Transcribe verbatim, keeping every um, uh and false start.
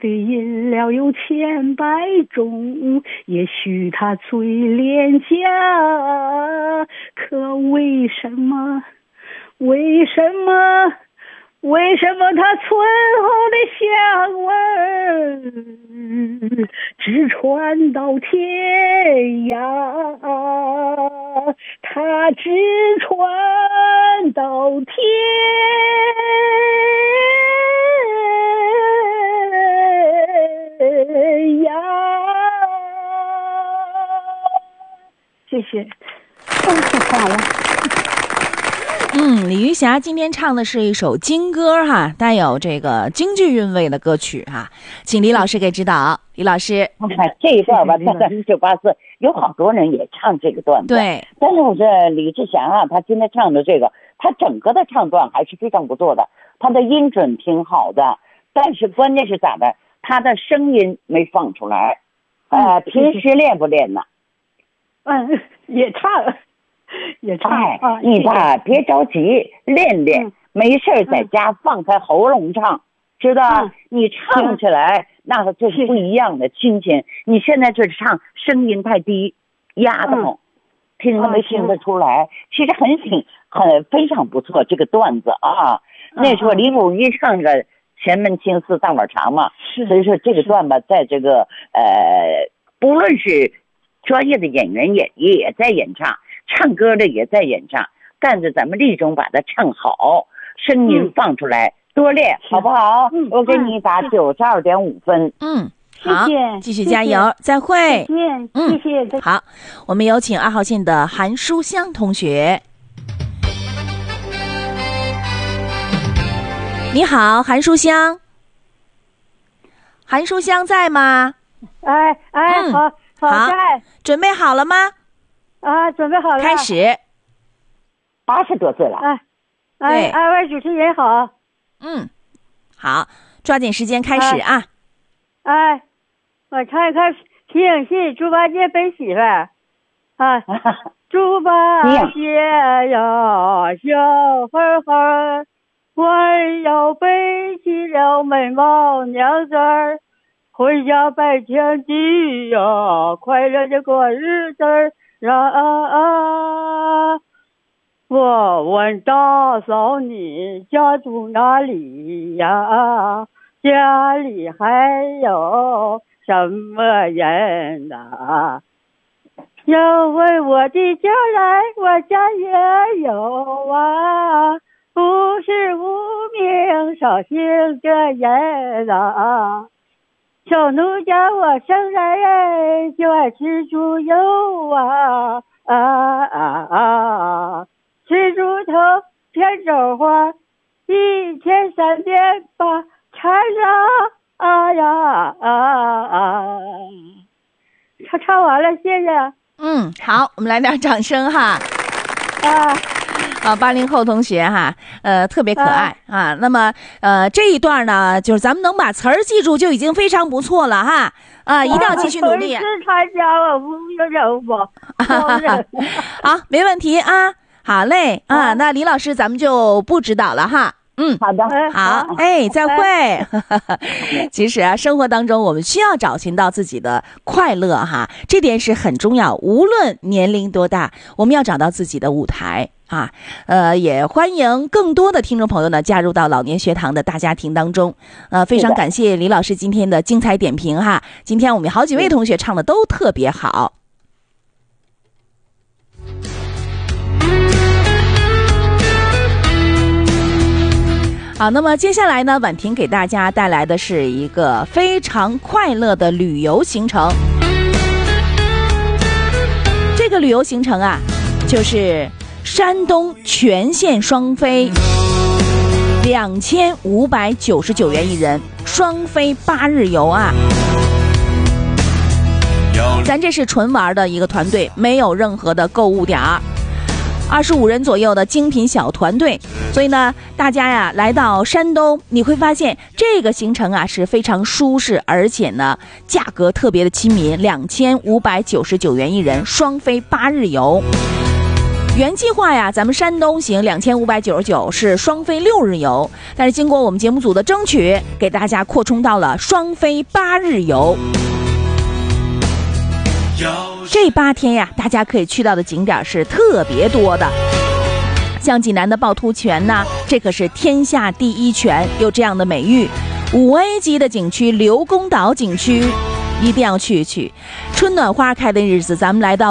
对饮料有千百种，也许它最廉价，可为什么为什么为什么它醇厚的香味儿直传到天涯，它直传到天涯。谢谢。哦，太好了。 嗯，李玉霞今天唱的是一首京歌哈，带有这个京剧韵味的歌曲哈，请李老师给指导。李老师， 这一段吧，在咱们九八四有好多人也唱这个段子， 对。 但是我说李志祥啊，他今天唱的这个，他整个的唱段还是非常不错的，他的音准挺好的，但是关键是咋的，他的声音没放出来，呃，平时练不练呢？ 嗯，也唱。也唱哎， 啊！ 你吧，别着急，练练，嗯、没事在家放开喉咙唱，知道？嗯、你唱起来，那就是不一样的亲情。你现在这唱声音太低，压得慌，嗯、听都没听得出来。其实很挺很非常不错，这个段子啊。嗯、那时候李谷一唱个前门清寺大碗茶嘛，所以说这个段吧，在这个呃，不论是专业的演员也也在演唱。唱歌的也在演唱，干着咱们立中把它唱好，声音放出来，嗯、多练好不好？嗯、我给你打九十二点五分。 嗯，好， 谢谢， 继续加油，谢谢再会。 再见， 嗯， 谢谢。 好，我们有请二号线的韩书香同学。你好，韩书香。韩书香在吗？ 哎哎，嗯、好，好在。 准备好了吗？ 啊，准备好了， 开始。 八十多岁了， 哎，哎，二位主持人好。 嗯，好，抓紧时间开始啊。 哎，哎我唱一看皮影戏猪八戒背媳妇儿啊，猪八戒呀，小孩孩，弯腰背起了美貌娘子儿，回家拜天地呀，快乐的过日子儿。啊！我问大嫂你家住哪里呀？家里还有什么人呐？要问我的家来，我家也有啊，不是无名少姓的人啊。小奴家我生来就爱吃猪肉啊啊啊啊！吃猪头片肘花，一天三遍把缠上啊呀啊啊！唱唱完了，谢谢。 嗯，好，我们来点掌声哈。 啊。 啊，八零后同学哈，呃，特别可爱 啊, 啊。那么，呃，这一段呢，就是咱们能把词儿记住就已经非常不错了哈。啊，一定要继续努力。 是参加我不有人不？ 好，没问题啊。好嘞啊，啊那李老师咱们就不指导了哈。嗯， 好的， 好，哎，再会。其实啊，生活当中我们需要找寻到自己的快乐哈，这点是很重要。无论年龄多大，我们要找到自己的舞台啊。呃，也欢迎更多的听众朋友呢加入到老年学堂的大家庭当中。呃，非常感谢李老师今天的精彩点评哈。今天我们好几位同学唱的都特别好。好，那么接下来呢，婉婷给大家带来的是一个非常快乐的旅游行程。这个旅游行程啊，就是山东全线双飞，两千五百九十九元一人，双飞八日游啊。咱这是纯玩的一个团队，没有任何的购物点儿。二十五人左右的精品小团队，所以呢，大家呀来到山东，你会发现这个行程啊是非常舒适，而且呢价格特别的亲民，两千五百九十九元一人，双飞八日游。 原计划呀，咱们山东行两千五百九十九是双飞六日游，但是经过我们节目组的争取，给大家扩充到了双飞八日游。这八天呀，大家可以去到的景点是特别多的，像济南的趵突泉呐，这可是天下第一泉，有这样的美誉。五 A 级的景区刘公岛景区，一定要去一去。春暖花开的日子，咱们来到